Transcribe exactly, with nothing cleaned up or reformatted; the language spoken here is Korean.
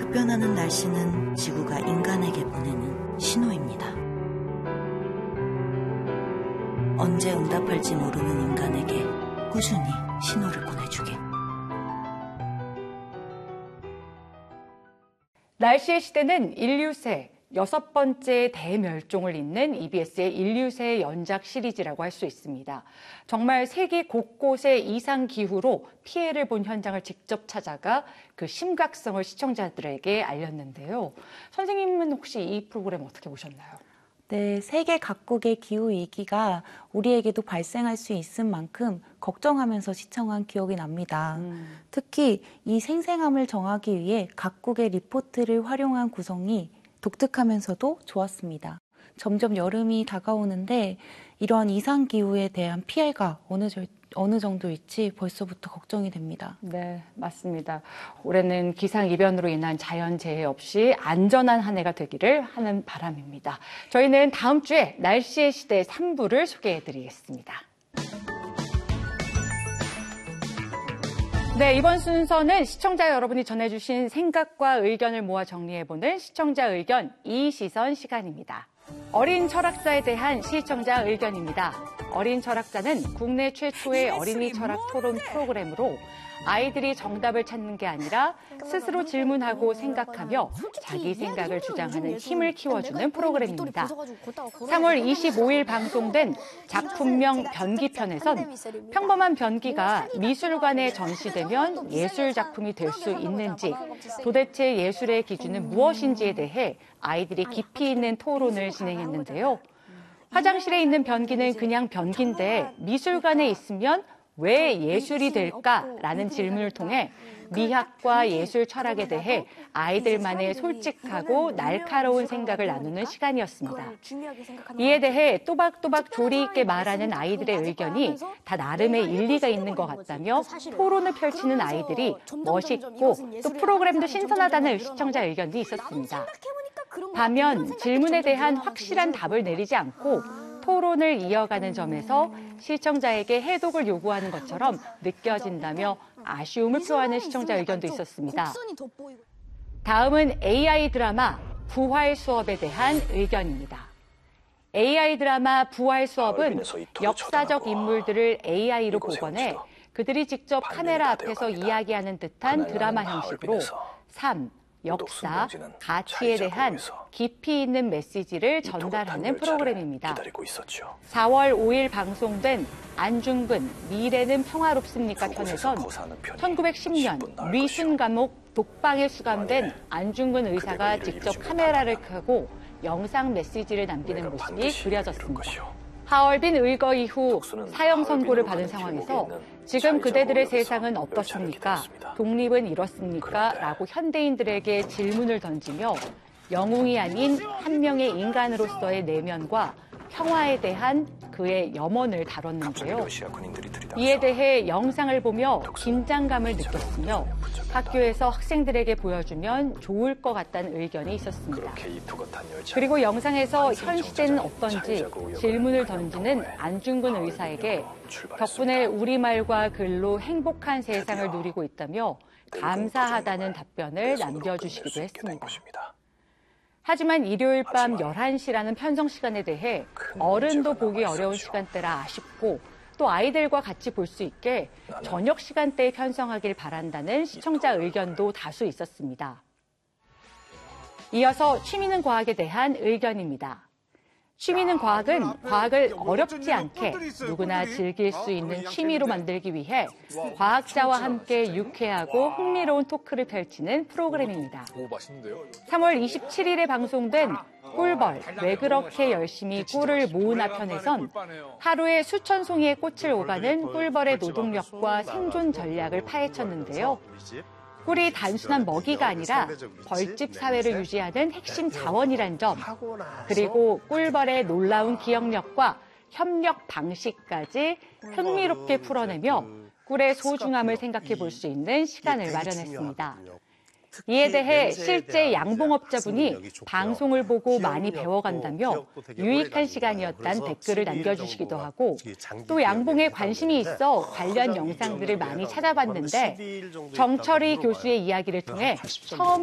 급변하는 날씨는 지구가 인간에게 보내는 신호입니다. 언제 응답할지 모르는 인간에게 꾸준히 신호를 보내주길. 날씨의 시대는 인류새, 여섯 번째 대멸종을 잇는 이비에스의 인류새 연작 시리즈라고 할 수 있습니다. 정말 세계 곳곳의 이상기후로 피해를 본 현장을 직접 찾아가 그 심각성을 시청자들에게 알렸는데요. 선생님은 혹시 이 프로그램 어떻게 보셨나요? 네, 세계 각국의 기후위기가 우리에게도 발생할 수 있을 만큼 걱정하면서 시청한 기억이 납니다. 음. 특히 이 생생함을 정하기 위해 각국의 리포트를 활용한 구성이 독특하면서도 좋았습니다. 점점 여름이 다가오는데 이러한 이상기후에 대한 피해가 어느, 저, 어느 정도일지 벌써부터 걱정이 됩니다. 네, 맞습니다. 올해는 기상이변으로 인한 자연재해 없이 안전한 한 해가 되기를 하는 바람입니다. 저희는 다음 주에 날씨의 시대 삼 부를 소개해드리겠습니다. 네, 이번 순서는 시청자 여러분이 전해주신 생각과 의견을 모아 정리해보는 시청자 의견 이시선 시간입니다. 어린 철학자에 대한 시청자 의견입니다. 어린 철학자는 국내 최초의 어린이 철학 토론 프로그램으로 아이들이 정답을 찾는 게 아니라 스스로 질문하고 생각하며 자기 생각을 주장하는 힘을 키워주는 프로그램입니다. 삼월 이십오일 방송된 작품명 변기편에선 평범한 변기가 미술관에 전시되면 예술 작품이 될 수 있는지, 도대체 예술의 기준은 무엇인지에 대해 아이들이 깊이 있는 토론을 진행했는데요. 화장실에 있는 변기는 그냥 변기인데 미술관에 있으면 왜 예술이 될까라는 질문을 통해 미학과 예술 철학에 대해 아이들만의 솔직하고 날카로운 생각을 나누는 시간이었습니다. 이에 대해 또박또박 조리 있게 말하는 아이들의 의견이 다 나름의 일리가 있는 것 같다며 토론을 펼치는 아이들이 멋있고 또 프로그램도 신선하다는 시청자 의견도 있었습니다. 반면 질문에 대한 확실한 답을 내리지 않고 토론을 이어가는 점에서 시청자에게 해독을 요구하는 것처럼 느껴진다며 아쉬움을 표하는 시청자 의견도 있었습니다. 다음은 에이아이 드라마 부활 수업에 대한 의견입니다. 에이아이 드라마 부활 수업은 역사적 인물들을 에이아이로 복원해 그들이 직접 카메라 앞에서 이야기하는 듯한 드라마 형식으로 삶, 역사, 가치에 대한 깊이 있는 메시지를 전달하는 프로그램입니다. 사월 오일 방송된 안중근 미래는 평화롭습니까 편에선 천구백십년 위순 감옥 독방에 수감된 안중근 의사가 직접 카메라를 켜고 영상 메시지를 남기는 모습이 그려졌습니다. 하얼빈 의거 이후 사형 선고를 받은 상황에서 지금 그대들의 세상은 어떻습니까? 독립은 이렇습니까? 라고 현대인들에게 질문을 던지며 영웅이 아닌 한 명의 인간으로서의 내면과 평화에 대한 그의 염원을 다뤘는데요. 이에 대해 영상을 보며 긴장감을 느꼈으며 학교에서 학생들에게 보여주면 좋을 것 같다는 의견이 있었습니다. 그리고 영상에서 현 시대는 어떤지 질문을 던지는 안중근 의사에게 덕분에 우리말과 글로 행복한 세상을 누리고 있다며 감사하다는 답변을 남겨주시기도 했습니다. 하지만 일요일 밤 열한 시라는 편성 시간에 대해 어른도 보기 어려운 시간대라 아쉽고 또 아이들과 같이 볼 수 있게 저녁 시간대에 편성하길 바란다는 시청자 의견도 다수 있었습니다. 이어서 취미는 과학에 대한 의견입니다. 취미는 과학은 과학을 어렵지 않게 누구나 즐길 수 있는 취미로 만들기 위해 과학자와 함께 유쾌하고 흥미로운 토크를 펼치는 프로그램입니다. 삼월 이십칠일에 방송된 꿀벌, 왜 그렇게 열심히 꿀을 모으나 편에선 하루에 수천 송이의 꽃을 오가는 꿀벌의 노동력과 생존 전략을 파헤쳤는데요. 꿀이 단순한 먹이가 아니라 벌집 사회를 유지하는 핵심 자원이란 점, 그리고 꿀벌의 놀라운 기억력과 협력 방식까지 흥미롭게 풀어내며 꿀의 소중함을 생각해 볼 수 있는 시간을 마련했습니다. 이에 대해 실제 양봉업자분이 방송을 보고 많이 배워간다며 유익한 시간이었다는 댓글을 남겨주시기도 하고 또 양봉에 관심이 있어 관련 영상들을 많이 찾아봤는데 정철희 교수의 이야기를 통해 처음